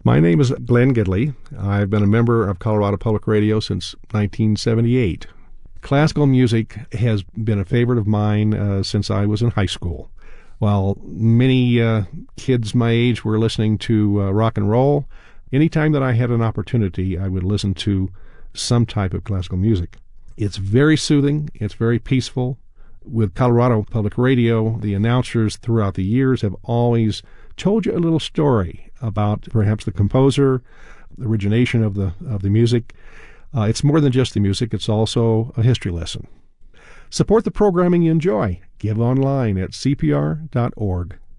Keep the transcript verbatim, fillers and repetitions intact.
My name is Glenn Gidley. I've been a member of Colorado Public Radio since nineteen seventy-eight. Classical music has been a favorite of mine uh, since I was in high school. While many uh, kids my age were listening to uh, rock and roll, anytime that I had an opportunity, I would listen to some type of classical music. It's very soothing. It's very peaceful. With Colorado Public Radio, the announcers throughout the years have always told you a little story about perhaps the composer, the origination of the of the music. Uh, it's more than just the music. It's also a history lesson. Support the programming you enjoy. Give online at c p r dot org.